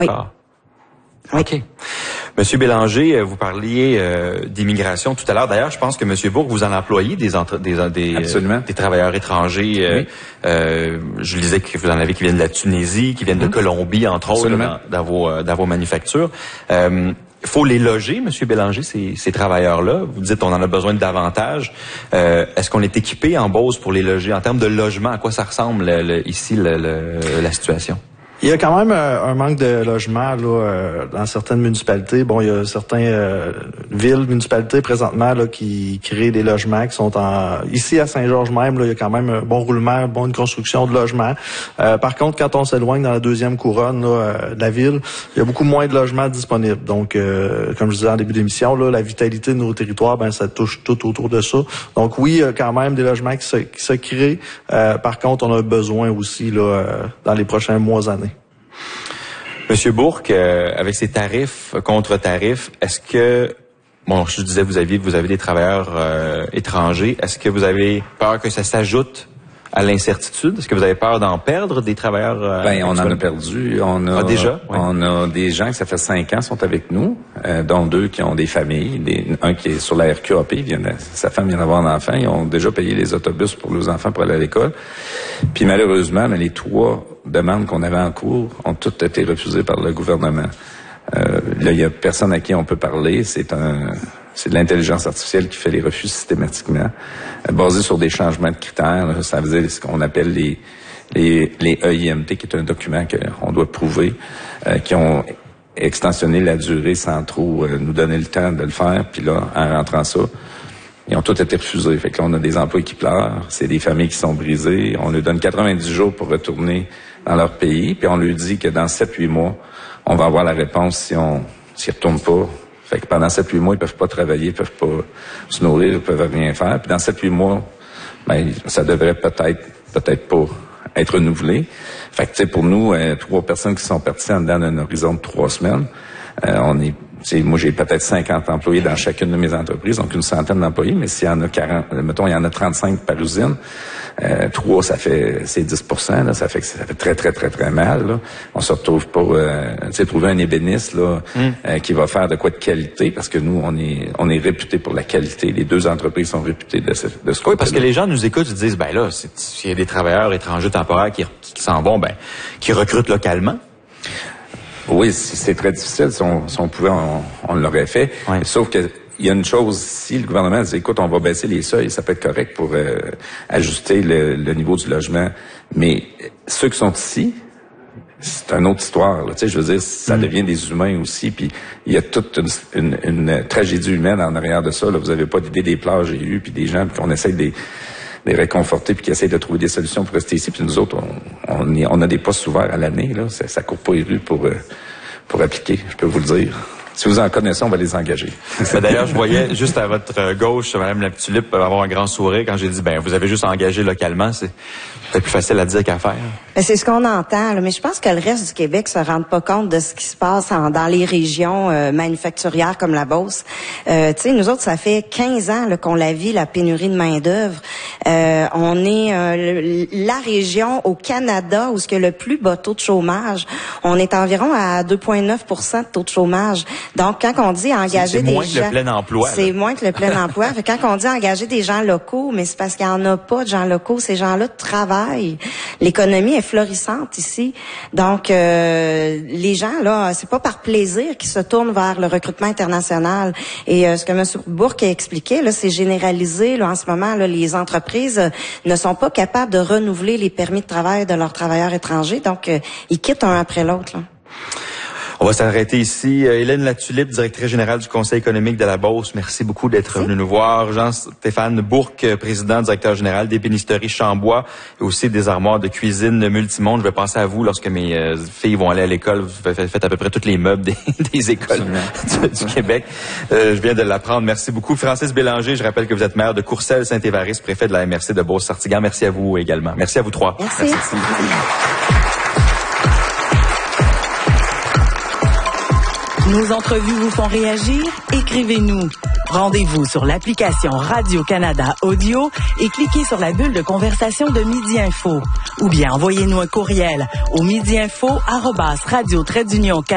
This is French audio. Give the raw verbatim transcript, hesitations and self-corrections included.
Oui. Ah. OK. Monsieur Bélanger, vous parliez euh, d'immigration tout à l'heure. D'ailleurs, je pense que Monsieur Bourque, vous en employez des entre, des des, Absolument. Euh, des travailleurs étrangers. Euh, oui. euh, je disais que vous en avez qui viennent de la Tunisie, qui viennent de Colombie, entre Absolument. autres, dans, dans vos dans vos manufactures. Euh, Il faut les loger, Monsieur Bélanger, ces, ces travailleurs-là. Vous dites on en a besoin de davantage. Euh, est-ce qu'on est équipé en Beauce pour les loger? En termes de logement, à quoi ça ressemble le, le, ici le, le, la situation? Il y a quand même euh, un manque de logement là euh, dans certaines municipalités. Bon, il y a certaines euh, villes, municipalités présentement là qui créent des logements qui sont en ici à Saint-Georges même là, il y a quand même un bon roulement, bonne construction de logements. Euh, par contre, quand on s'éloigne dans la deuxième couronne là, euh, de la ville, il y a beaucoup moins de logements disponibles. Donc, euh, comme je disais en début d'émission, là, la vitalité de nos territoires, ben ça touche tout autour de ça. Donc oui, il y a quand même des logements qui se, qui se créent. Euh, par contre, on a besoin aussi là euh, dans les prochains mois, années. Monsieur Bourque, euh, avec ces tarifs, contre-tarifs, est-ce que, bon, je disais, vous aviez, vous avez des travailleurs euh, étrangers, est-ce que vous avez peur que ça s'ajoute à l'incertitude? Est-ce que vous avez peur d'en perdre des travailleurs? Euh, ben, on en a perdu. On a, ah, déjà? Oui. On a des gens que ça fait cinq ans sont avec nous, euh, dont deux qui ont des familles. Des, un qui est sur la R Q A P, vient de, sa femme vient d'avoir un enfant. Ils ont déjà payé les autobus pour leurs enfants pour aller à l'école. Puis malheureusement, mais les trois demandes qu'on avait en cours ont toutes été refusées par le gouvernement. Euh, là, il y a personne à qui on peut parler. C'est un... C'est de l'intelligence artificielle qui fait les refus systématiquement, euh, basé sur des changements de critères. Là, ça veut dire ce qu'on appelle les les, les E I M T, qui est un document qu'on doit prouver, euh, qui ont extensionné la durée sans trop euh, nous donner le temps de le faire. Puis là, en rentrant ça, ils ont tous été refusés. Fait que là, on a des emplois qui pleurent, c'est des familles qui sont brisées. On leur donne quatre-vingt-dix jours pour retourner dans leur pays, puis on leur dit que dans sept huit mois, on va avoir la réponse si on s'y retourne pas. Fait que pendant sept huit mois, ils peuvent pas travailler, ils peuvent pas se nourrir, ils peuvent rien faire. Puis dans sept huit mois, ben, ça devrait peut-être, peut-être pas être renouvelé. Fait que, tu sais, pour nous, euh, trois personnes qui sont parties en dedans d'un horizon de trois semaines, euh, on est, c'est, moi, j'ai peut-être cinquante employés dans chacune de mes entreprises, donc une centaine d'employés, mais s'il y en a quarante, mettons, il y en a trente-cinq par usine, euh, trois, ça fait, c'est dix pour cent, là, ça fait que ça fait très, très, très, très mal, là. On se retrouve pour, euh, tu sais, trouver un ébéniste, là, mm. euh, qui va faire de quoi de qualité, parce que nous, on est, on est réputés pour la qualité. Les deux entreprises sont réputées de ce, de ce côté-là. Oui, parce que les gens nous écoutent, ils disent, ben là, s'il y a des travailleurs étrangers temporaires qui, qui s'en vont, ben, qui recrutent localement. Oui, c'est très difficile. Si on, si on pouvait, on, on l'aurait fait. Oui. Sauf que il y a une chose, si le gouvernement dit, écoute, on va baisser les seuils, ça peut être correct pour euh, ajuster le, le niveau du logement. Mais ceux qui sont ici, c'est une autre histoire. Tu sais, je veux dire, ça mm. devient des humains aussi. Puis il y a toute une, une, une tragédie humaine en arrière de ça. Là. Vous avez pas d'idée des plages j'ai eu, puis des gens qu'on essaie de les, de les réconforter, puis qui essayent de trouver des solutions pour rester ici. Puis nous autres, on, on, est, on a des postes ouverts à l'année. Là, ça, ça court pas les rues pour euh, pour appliquer. Je peux vous le dire. Si vous en connaissez, on va les engager. D'ailleurs, je voyais juste à votre gauche, Mme Lapitulippe, avoir un grand sourire quand j'ai dit, ben, vous avez juste engagé localement. C'est peut-être plus facile à dire qu'à faire. Ben, c'est ce qu'on entend, là. Mais je pense que le reste du Québec se rend pas compte de ce qui se passe en, dans les régions euh, manufacturières comme la Beauce. Euh, tu sais, nous autres, ça fait quinze ans là, qu'on la vit, la pénurie de main-d'œuvre. Euh, on est euh, la région au Canada où ce que le plus bas taux de chômage. On est environ à deux virgule neuf pour cent de taux de chômage. Donc, quand on dit engager des gens... C'est moins que le plein emploi. C'est moins que le plein emploi. Quand on dit engager des gens locaux, mais c'est parce qu'il n'y en a pas de gens locaux. Ces gens-là travaillent. L'économie est florissante ici. Donc, euh, les gens, là, c'est pas par plaisir qu'ils se tournent vers le recrutement international. Et euh, ce que M. Bourque a expliqué, là, c'est généralisé. Là, en ce moment, là, les entreprises euh, ne sont pas capables de renouveler les permis de travail de leurs travailleurs étrangers. Donc, euh, ils quittent un après l'autre, là. On va s'arrêter ici. Hélène Latulippe, directrice générale du Conseil économique de la Beauce, merci beaucoup d'être venue nous voir. Jean-Stéphane Bourque, président, directeur général d'Ébénisterie Chambois et aussi des armoires de cuisine Multimonde. Je vais penser à vous lorsque mes euh, filles vont aller à l'école. Vous faites à peu près tous les meubles des, des écoles du, du Québec. Euh, je viens de l'apprendre. Merci beaucoup. Francis Bélanger, je rappelle que vous êtes maire de Courcelles-Saint-Évariste, préfet de la M R C de Beauce-Sartiguan. Merci à vous également. Merci à vous trois. Merci. Merci. Nos entrevues vous font réagir? Écrivez-nous. Rendez-vous sur l'application Radio-Canada Audio et cliquez sur la bulle de conversation de Midi Info. Ou bien envoyez-nous un courriel au midi info arobase radio trait d'union